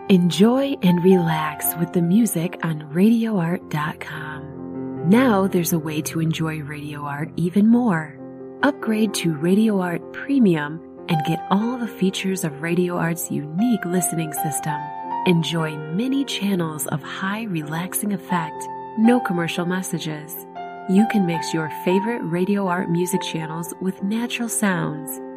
Enjoy and relax with the music on RadioArt.com. Now there's a way to enjoy Radio Art even more. Upgrade to Radio Art Premium and get all the features of Radio Art's unique listening system. Enjoy many channels of high relaxing effect, no commercial messages. You can mix your favorite Radio Art music channels with natural sounds